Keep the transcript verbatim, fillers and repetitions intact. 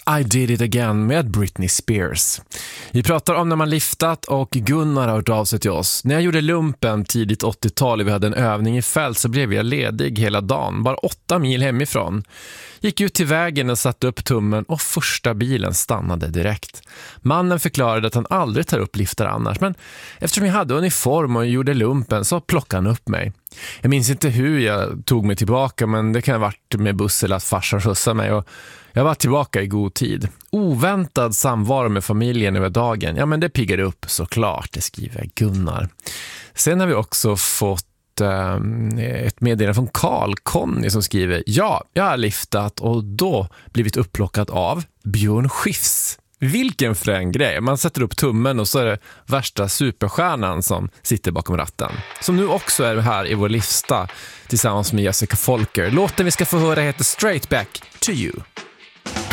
I did it again med Britney Spears. Vi pratar om när man liftat och Gunnar har hört av sig till oss. När jag gjorde lumpen tidigt åttiotal och vi hade en övning i fält så blev jag ledig hela dagen, bara åtta mil hemifrån. Gick ut till vägen och satte upp tummen och första bilen stannade direkt. Mannen förklarade att han aldrig tar upp liftar annars, men eftersom jag hade uniform och gjorde lumpen så plockade han upp mig. Jag minns inte hur jag tog mig tillbaka, men det kan ha varit med buss eller att farsan skjutsade mig och jag var tillbaka i god tid. Oväntad samvaro med familjen över dagen. Ja, men det piggade upp såklart, det skriver Gunnar. Sen har vi också fått ett meddelande från Carl Conny som skriver: ja, jag har liftat och då blivit upplockad av Björn Skifs. Vilken frän grej. Man sätter upp tummen och så är det värsta superstjärnan som sitter bakom ratten. Som nu också är här i vår lista tillsammans med Jessica Folker. Låten vi ska få höra heter Straight Back to You.